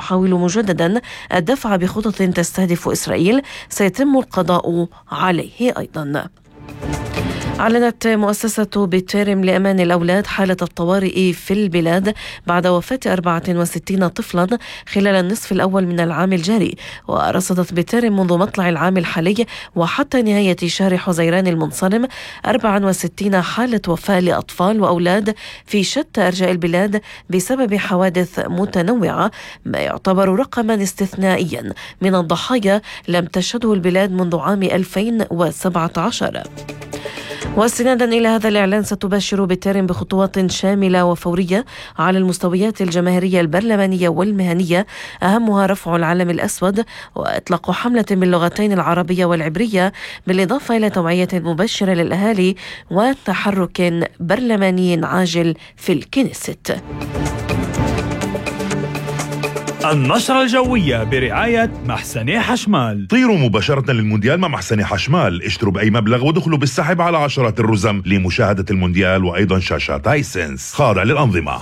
تحاول مجددا الدفع بخطط تستهدف إسرائيل سيتم القضاء عليه أيضا. أعلنت مؤسسة بتيرم لأمان الأولاد حالة الطوارئ في البلاد بعد وفاة 64 طفلا خلال النصف الأول من العام الجاري. ورصدت بتيرم منذ مطلع العام الحالي وحتى نهاية شهر حزيران المنصرم 64 حالة وفاة لأطفال وأولاد في شتى أرجاء البلاد بسبب حوادث متنوعة، ما يعتبر رقما استثنائيا من الضحايا لم تشهده البلاد منذ عام 2017. واستنادا إلى هذا الإعلان ستباشر بتيرم بخطوات شاملة وفورية على المستويات الجماهيرية البرلمانية والمهنية، أهمها رفع العلم الأسود وإطلاق حملة باللغتين العربية والعبرية، بالإضافة إلى توعية مباشرة للأهالي وتحرك برلماني عاجل في الكنيست. النشرة الجوية برعاية محسن حشمال. طيروا مباشرة للمونديال مع محسن حشمال، اشتروا بأي مبلغ ودخلوا بالسحب على عشرات الرزم لمشاهدة المونديال وأيضا شاشات هايسنس خاضع للأنظمة.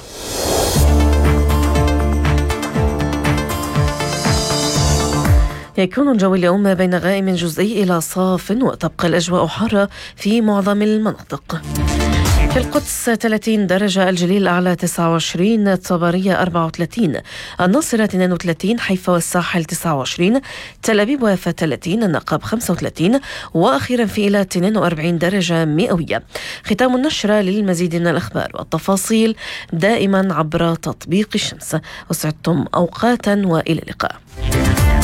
يكون الجو اليوم بين غائم جزئي إلى صاف، وتبقى الأجواء حارة في معظم المناطق. في القدس 30 درجة، الجليل الأعلى 29، الطبرية 34، الناصرة 32، حيفا والساحل 29، تل أبيب ويافا 30، النقب 35، وأخيرا في إيلات 42 درجة مئوية. ختام النشرة. للمزيد من الأخبار والتفاصيل دائما عبر تطبيق الشمس. وسعدتم أوقاتا وإلى اللقاء.